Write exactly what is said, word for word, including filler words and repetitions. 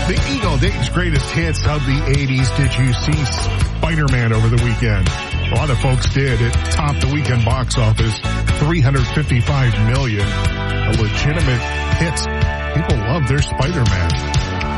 The Eagle Dayton's greatest hits of the eighties. Did you see Spider-Man over the weekend? A lot of folks did. It topped the weekend box office, three hundred fifty-five million dollars. A legitimate hit. People love their Spider-Man.